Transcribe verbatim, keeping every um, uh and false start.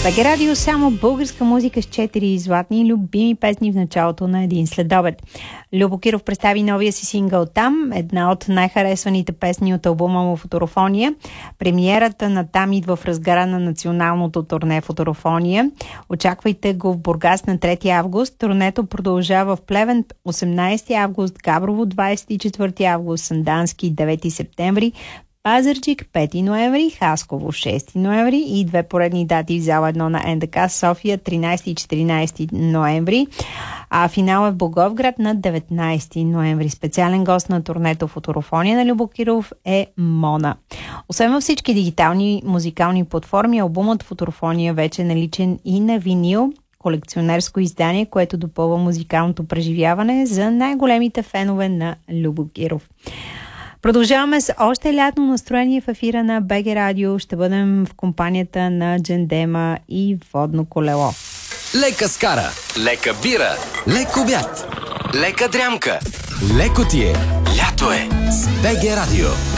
БГ Радио, само българска музика с четири златни любими песни в началото на един следобед. Любо Киров представи новия си сингъл "Там", една от най-харесваните песни от албума му "Фоторофония". Премиерата на "Там" идва в разгара на националното турне "Фоторофония". Очаквайте го в Бургас на трети август. Турнето продължава в Плевен осемнайсети август, Габрово двайсет и четвърти август, Сандански девети септември, Пазарджик пети ноември, Хасково шести ноември и две поредни дати в зала едно на НДК София тринайсети и четиринайсети ноември, а финал е в Благоевград на деветнайсети ноември. Специален гост на турнето "Фоторофония" на Любо Киров е Мона. Освен във всички дигитални музикални платформи, албумът "Фоторофония" вече е наличен и на винил, колекционерско издание, което допълва музикалното преживяване за най-големите фенове на Любо Киров. Продължаваме с още лятно настроение в ефира на БГ Радио. Ще бъдем в компанията на Джендема и Водно колело. Лека скара, лека бира, лек обяд, лека дрямка. Леко ти е, лято е с БГ Радио.